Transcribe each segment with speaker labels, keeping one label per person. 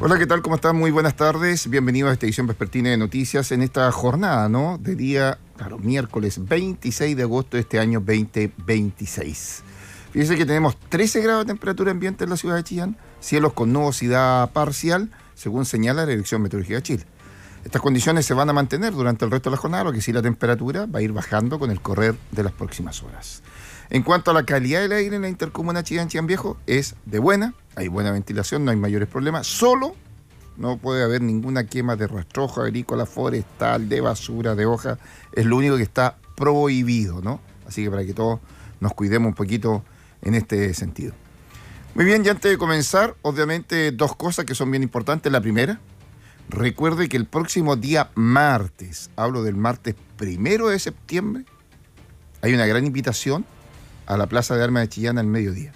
Speaker 1: Hola, ¿qué tal? ¿Cómo están? Muy buenas tardes. Bienvenidos a esta edición vespertina de noticias en esta jornada, ¿no? De día, miércoles 26 de agosto de este año 2026. Fíjense que tenemos 13 grados de temperatura ambiente en la ciudad de Chillán, cielos con nubosidad parcial, según señala la Dirección Meteorológica de Chile. Estas condiciones se van a mantener durante el resto de la jornada, lo que sí la temperatura va a ir bajando con el correr de las próximas horas. En cuanto a la calidad del aire en la intercomuna Chillán Viejo, es de buena, hay buena ventilación, no hay mayores problemas, solo no puede haber ninguna quema de rastrojo agrícola, forestal, de basura, de hoja, es lo único que está prohibido, ¿no? Así que para que todos nos cuidemos un poquito en este sentido. Muy bien, y antes de comenzar, obviamente dos cosas que son bien importantes. La primera, recuerde que el próximo día martes, hablo del martes 1 de septiembre, hay una gran invitación a la Plaza de Armas de Chillán al mediodía.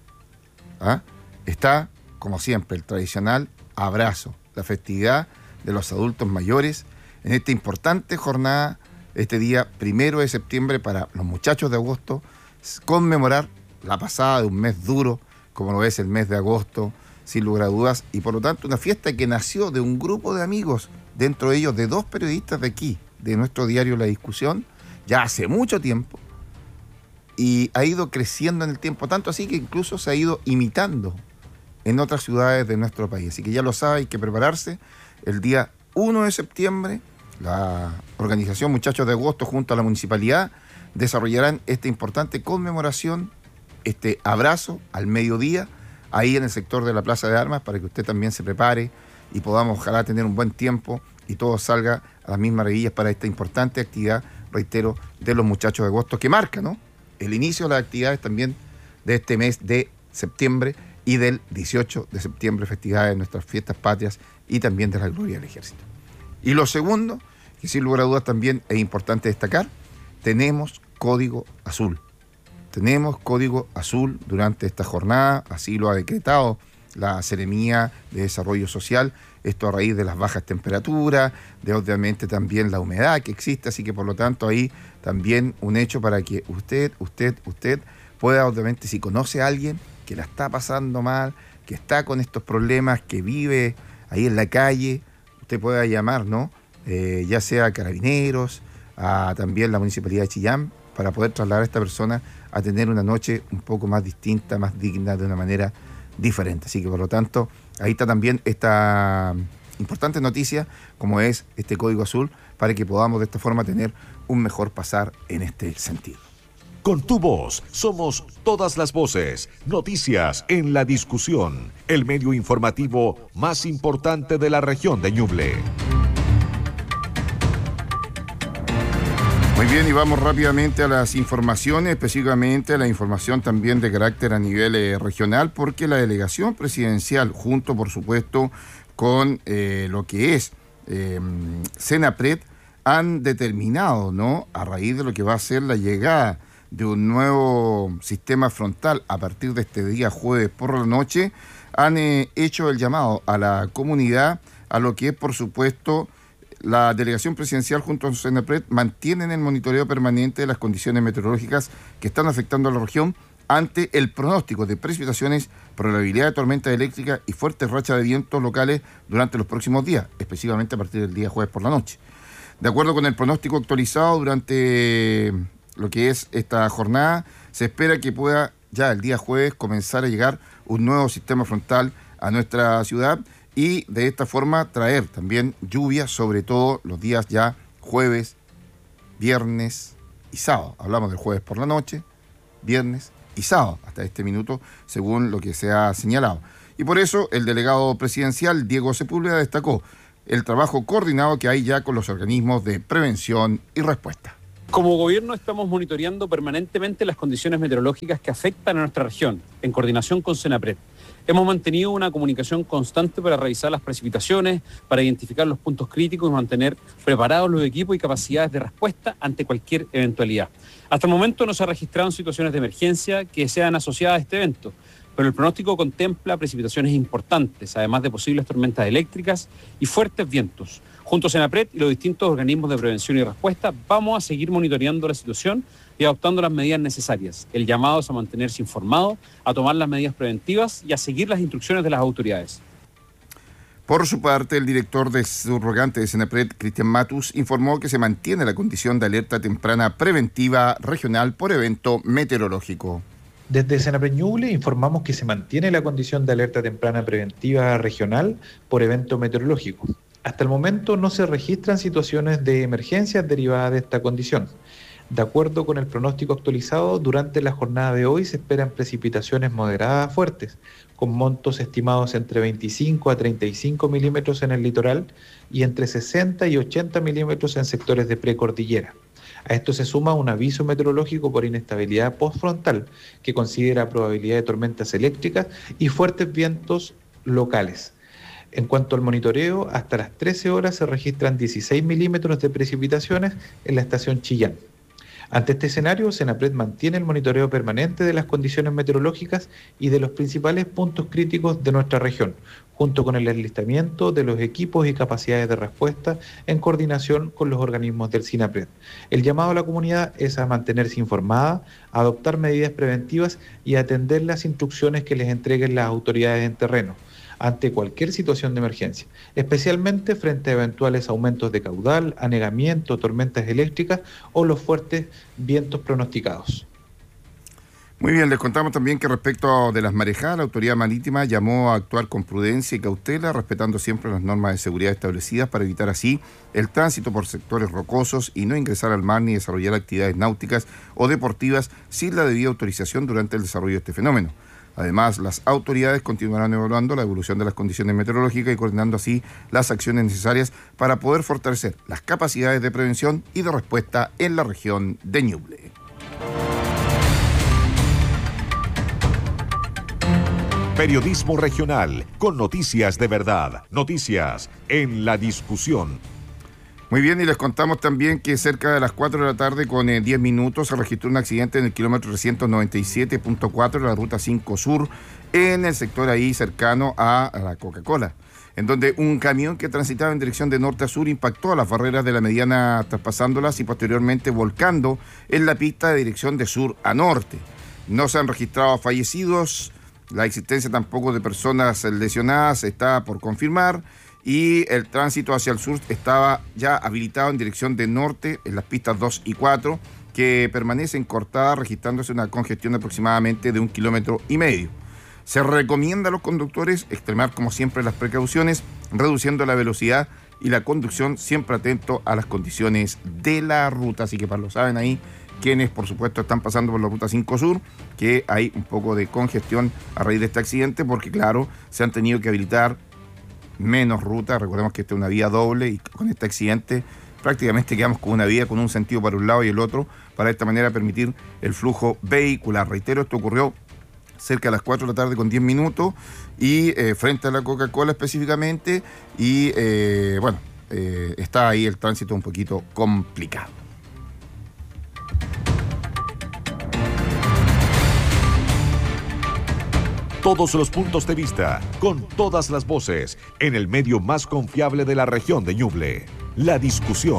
Speaker 1: Está, como siempre, el tradicional abrazo, la festividad de los adultos mayores en esta importante jornada, este día 1 de septiembre para los muchachos de agosto, conmemorar la pasada de un mes duro, como lo es el mes de agosto, sin lugar a dudas, y por lo tanto una fiesta que nació de un grupo de amigos, dentro de ellos de dos periodistas de aquí, de nuestro diario La Discusión, ya hace mucho tiempo, y ha ido creciendo en el tiempo, tanto así que incluso se ha ido imitando en otras ciudades de nuestro país. Así que ya lo sabe, hay que prepararse. El día 1 de septiembre, la organización Muchachos de Agosto junto a la municipalidad desarrollarán esta importante conmemoración, este abrazo al mediodía, ahí en el sector de la Plaza de Armas, para que usted también se prepare y podamos, ojalá, tener un buen tiempo y todo salga a las mismas maravillas para esta importante actividad, reitero, de los Muchachos de Agosto, que marca, ¿no?, el inicio de las actividades también de este mes de septiembre y del 18 de septiembre, festividades de nuestras fiestas patrias y también de la gloria del Ejército. Y lo segundo, que sin lugar a dudas también es importante destacar, tenemos Código Azul. Tenemos Código Azul durante esta jornada, así lo ha decretado la Seremía de Desarrollo Social, esto a raíz de las bajas temperaturas, de obviamente también la humedad que existe, así que por lo tanto ahí también un hecho para que usted pueda, obviamente, si conoce a alguien que la está pasando mal, que está con estos problemas, que vive ahí en la calle, usted pueda llamar, ¿no? Ya sea a Carabineros, a también la Municipalidad de Chillán, para poder trasladar a esta persona a tener una noche un poco más distinta, más digna, de una manera diferente. Así que por lo tanto, ahí está también esta importante noticia, como es este Código Azul, para que podamos de esta forma tener un mejor pasar en este sentido.
Speaker 2: Con tu voz somos todas las voces. Noticias en La Discusión, el medio informativo más importante de la región de Ñuble.
Speaker 1: Muy bien, y vamos rápidamente a las informaciones, específicamente a la información también de carácter a nivel regional, porque la delegación presidencial, junto por supuesto con lo que es Senapred, han determinado, ¿no?, a raíz de lo que va a ser la llegada de un nuevo sistema frontal a partir de este día jueves por la noche, han hecho el llamado a la comunidad a lo que es, por supuesto, la delegación presidencial junto a Senapred mantienen el monitoreo permanente de las condiciones meteorológicas que están afectando a la región ante el pronóstico de precipitaciones, probabilidad de tormentas eléctricas y fuertes rachas de vientos locales durante los próximos días, específicamente a partir del día jueves por la noche. De acuerdo con el pronóstico actualizado durante lo que es esta jornada, se espera que pueda ya el día jueves comenzar a llegar un nuevo sistema frontal a nuestra ciudad y de esta forma traer también lluvia, sobre todo los días ya jueves, viernes y sábado. Hablamos del jueves por la noche, viernes y sábado, hasta este minuto, según lo que se ha señalado. Y por eso el delegado presidencial, Diego Sepúlveda, destacó el trabajo coordinado que hay ya con los organismos de prevención y respuesta.
Speaker 3: Como gobierno estamos monitoreando permanentemente las condiciones meteorológicas que afectan a nuestra región, en coordinación con Senapred. Hemos mantenido una comunicación constante para revisar las precipitaciones, para identificar los puntos críticos y mantener preparados los equipos y capacidades de respuesta ante cualquier eventualidad. Hasta el momento no se han registrado situaciones de emergencia que sean asociadas a este evento, pero el pronóstico contempla precipitaciones importantes, además de posibles tormentas eléctricas y fuertes vientos. Junto a Senapred y los distintos organismos de prevención y respuesta, vamos a seguir monitoreando la situación y adoptando las medidas necesarias. El llamado es a mantenerse informado, a tomar las medidas preventivas y a seguir las instrucciones de las autoridades.
Speaker 1: Por su parte, el director subrogante de Senapred, Cristian Matus, informó que se mantiene la condición de alerta temprana preventiva regional por evento meteorológico.
Speaker 4: Desde Senapred Ñuble informamos que se mantiene la condición de alerta temprana preventiva regional por evento meteorológico. Hasta el momento no se registran situaciones de emergencias derivadas de esta condición. De acuerdo con el pronóstico actualizado, durante la jornada de hoy se esperan precipitaciones moderadas a fuertes, con montos estimados entre 25 a 35 milímetros en el litoral y entre 60 y 80 milímetros en sectores de precordillera. A esto se suma un aviso meteorológico por inestabilidad postfrontal, que considera probabilidad de tormentas eléctricas y fuertes vientos locales. En cuanto al monitoreo, hasta las 13 horas se registran 16 milímetros de precipitaciones en la estación Chillán. Ante este escenario, Senapred mantiene el monitoreo permanente de las condiciones meteorológicas y de los principales puntos críticos de nuestra región, junto con el enlistamiento de los equipos y capacidades de respuesta en coordinación con los organismos del SINAPRED. El llamado a la comunidad es a mantenerse informada, a adoptar medidas preventivas y a atender las instrucciones que les entreguen las autoridades en terreno ante cualquier situación de emergencia, especialmente frente a eventuales aumentos de caudal, anegamiento, tormentas eléctricas o los fuertes vientos pronosticados.
Speaker 1: Muy bien, les contamos también que respecto de las marejadas, la autoridad marítima llamó a actuar con prudencia y cautela, respetando siempre las normas de seguridad establecidas para evitar así el tránsito por sectores rocosos y no ingresar al mar ni desarrollar actividades náuticas o deportivas sin la debida autorización durante el desarrollo de este fenómeno. Además, las autoridades continuarán evaluando la evolución de las condiciones meteorológicas y coordinando así las acciones necesarias para poder fortalecer las capacidades de prevención y de respuesta en la región de Ñuble.
Speaker 2: Periodismo regional, con noticias de verdad, noticias en la discusión.
Speaker 1: Muy bien, y les contamos también que cerca de las 4 de la tarde con 10 minutos se registró un accidente en el kilómetro 397.4 de la ruta 5 Sur, en el sector ahí cercano a la Coca-Cola, en donde un camión que transitaba en dirección de norte a sur impactó a las barreras de la mediana traspasándolas y posteriormente volcando en la pista de dirección de sur a norte. No se han registrado fallecidos, la existencia tampoco de personas lesionadas está por confirmar. Y el tránsito hacia el sur estaba ya habilitado en dirección de norte en las pistas 2 y 4, que permanecen cortadas, registrándose una congestión aproximadamente de 1,5 kilómetros. Se recomienda a los conductores extremar como siempre las precauciones, reduciendo la velocidad y la conducción, siempre atento a las condiciones de la ruta. Así que para lo saben ahí, quienes por supuesto están pasando por la ruta 5 Sur, que hay un poco de congestión a raíz de este accidente, porque claro, se han tenido que habilitar menos ruta. Recordemos que esta es una vía doble y con este accidente prácticamente quedamos con una vía con un sentido para un lado y el otro, para de esta manera permitir el flujo vehicular. Reitero, esto ocurrió cerca de las 4 de la tarde con 10 minutos y frente a la Coca-Cola específicamente y está ahí el tránsito un poquito complicado.
Speaker 2: Todos los puntos de vista, con todas las voces, en el medio más confiable de la región de Ñuble. La discusión.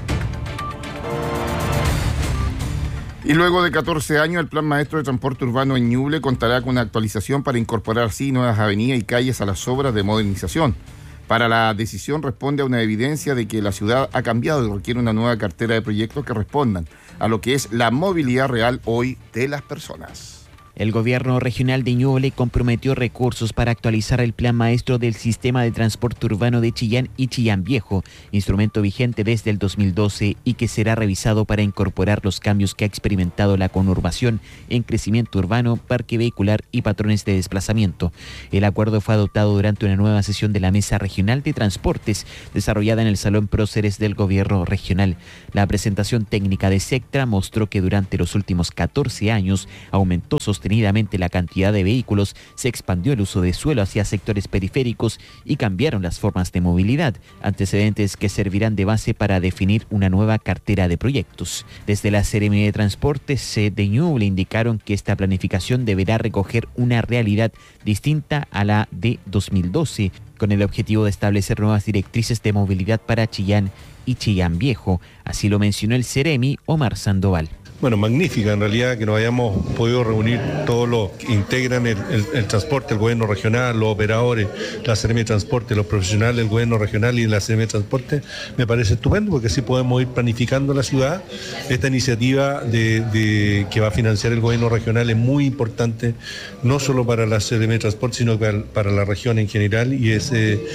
Speaker 1: Y luego de 14 años, el Plan Maestro de Transporte Urbano en Ñuble contará con una actualización para incorporar así nuevas avenidas y calles a las obras de modernización. Para la decisión responde a una evidencia de que la ciudad ha cambiado y requiere una nueva cartera de proyectos que respondan a lo que es la movilidad real hoy de las personas.
Speaker 5: El gobierno regional de Ñuble comprometió recursos para actualizar el plan maestro del sistema de transporte urbano de Chillán y Chillán Viejo, instrumento vigente desde el 2012 y que será revisado para incorporar los cambios que ha experimentado la conurbación en crecimiento urbano, parque vehicular y patrones de desplazamiento. El acuerdo fue adoptado durante una nueva sesión de la Mesa Regional de Transportes, desarrollada en el Salón Próceres del Gobierno Regional. La presentación técnica de Sectra mostró que durante los últimos 14 años aumentó sostenidamente la cantidad de vehículos, se expandió el uso de suelo hacia sectores periféricos y cambiaron las formas de movilidad, antecedentes que servirán de base para definir una nueva cartera de proyectos. Desde la Seremi de Transportes de Ñuble indicaron que esta planificación deberá recoger una realidad distinta a la de 2012, con el objetivo de establecer nuevas directrices de movilidad para Chillán y Chillán Viejo. Así lo mencionó el Seremi Omar Sandoval.
Speaker 6: bueno, magnífica en realidad, que nos hayamos podido reunir todos los que integran el transporte, el gobierno regional, los operadores, la Seremía de Transporte, los profesionales del gobierno regional y la Seremía de Transporte. Me parece estupendo porque así podemos ir planificando la ciudad. Esta iniciativa que va a financiar el gobierno regional es muy importante, no solo para la Seremía de Transporte, sino para la región en general, y es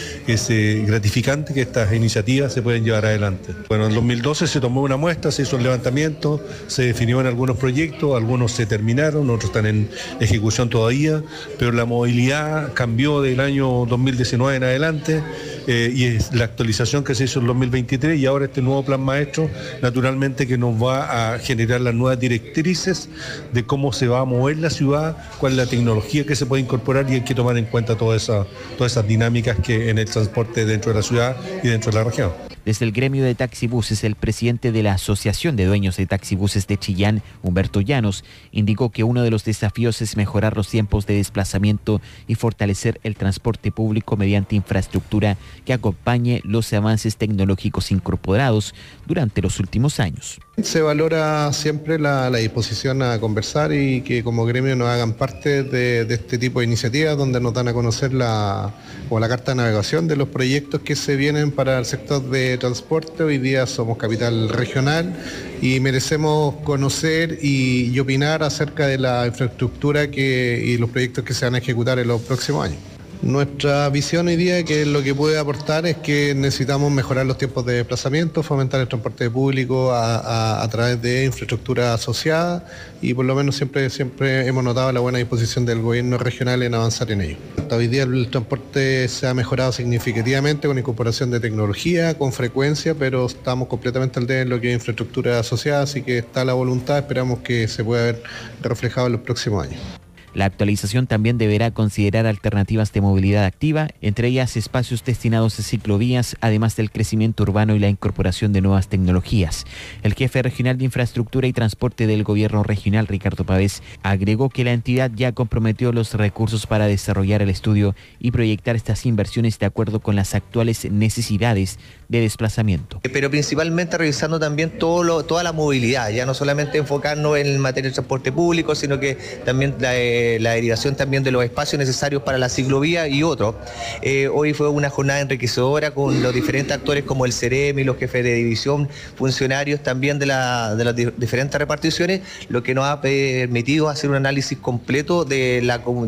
Speaker 6: gratificante que estas iniciativas se pueden llevar adelante. Bueno, en 2012 se tomó una muestra, se hizo un levantamiento, se definió en algunos proyectos, algunos se terminaron, otros están en ejecución todavía, pero la movilidad cambió del año 2019 en adelante, y es la actualización que se hizo en 2023, y ahora este nuevo plan maestro naturalmente que nos va a generar las nuevas directrices de cómo se va a mover la ciudad, cuál es la tecnología que se puede incorporar, y hay que tomar en cuenta todas esas dinámicas que en el transporte dentro de la ciudad y dentro de la región.
Speaker 5: Desde el gremio de taxibuses, el presidente de la Asociación de Dueños de Taxibuses de Chillán, Humberto Llanos, indicó que uno de los desafíos es mejorar los tiempos de desplazamiento y fortalecer el transporte público mediante infraestructura que acompañe los avances tecnológicos incorporados durante los últimos años.
Speaker 7: Se valora siempre la disposición a conversar y que como gremio nos hagan parte de este tipo de iniciativas donde nos dan a conocer la carta de navegación de los proyectos que se vienen para el sector de transporte. Hoy día somos capital regional y merecemos conocer y opinar acerca de la infraestructura y los proyectos que se van a ejecutar en los próximos años. Nuestra visión hoy día, que lo que puede aportar, es que necesitamos mejorar los tiempos de desplazamiento, fomentar el transporte público a través de infraestructura asociada, y por lo menos siempre hemos notado la buena disposición del gobierno regional en avanzar en ello. Hasta hoy día el transporte se ha mejorado significativamente con incorporación de tecnología, con frecuencia, pero estamos completamente al debe en lo que es infraestructura asociada, así que está la voluntad, esperamos que se pueda ver reflejado en los próximos años.
Speaker 5: La actualización también deberá considerar alternativas de movilidad activa, entre ellas espacios destinados a ciclovías, además del crecimiento urbano y la incorporación de nuevas tecnologías. El jefe regional de Infraestructura y Transporte del Gobierno Regional, Ricardo Pavés, agregó que la entidad ya comprometió los recursos para desarrollar el estudio y proyectar estas inversiones de acuerdo con las actuales necesidades de desplazamiento.
Speaker 8: Pero principalmente revisando también toda la movilidad, ya no solamente enfocarnos en materia de transporte público, sino que también la derivación también de los espacios necesarios para la ciclovía y otros. Hoy fue una jornada enriquecedora con los diferentes actores como el CEREMI, los jefes de división, funcionarios también de las diferentes reparticiones, lo que nos ha permitido hacer un análisis completo de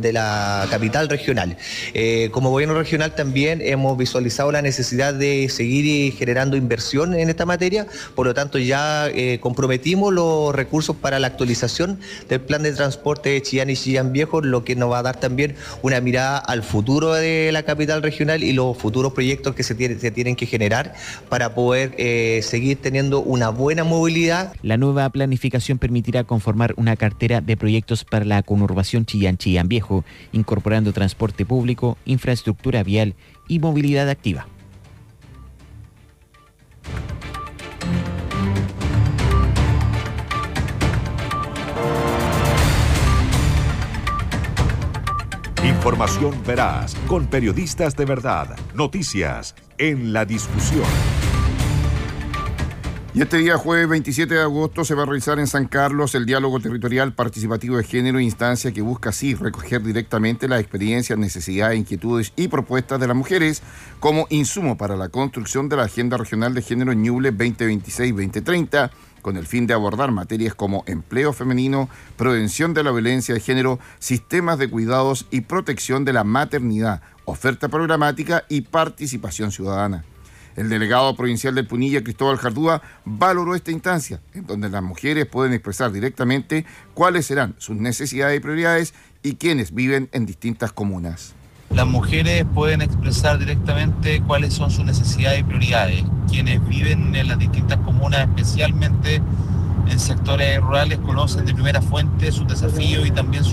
Speaker 8: la capital regional. Como gobierno regional también hemos visualizado la necesidad de seguir generando inversión en esta materia, por lo tanto ya comprometimos los recursos para la actualización del plan de transporte de Chillán y Chillán Viejo, lo que nos va a dar también una mirada al futuro de la capital regional y los futuros proyectos que se tienen que generar para poder seguir teniendo una buena movilidad.
Speaker 5: La nueva planificación permitirá conformar una cartera de proyectos para la conurbación Chillán-Chillán Viejo, incorporando transporte público, infraestructura vial y movilidad activa.
Speaker 2: Información veraz, con periodistas de verdad. Noticias en la discusión.
Speaker 1: Y este día, jueves 27 de agosto, se va a realizar en San Carlos el diálogo territorial participativo de género, instancia que busca así recoger directamente las experiencias, necesidades, inquietudes y propuestas de las mujeres como insumo para la construcción de la Agenda Regional de Género Ñuble 2026-2030, con el fin de abordar materias como empleo femenino, prevención de la violencia de género, sistemas de cuidados y protección de la maternidad, oferta programática y participación ciudadana. El delegado provincial del Punilla, Cristóbal Jardúa, valoró esta instancia, en donde las mujeres pueden expresar directamente cuáles serán sus necesidades y prioridades y quienes viven en distintas comunas.
Speaker 9: Las mujeres pueden expresar directamente cuáles son sus necesidades y prioridades. Quienes viven en las distintas comunas, especialmente en sectores rurales, conocen de primera fuente sus desafíos y también sus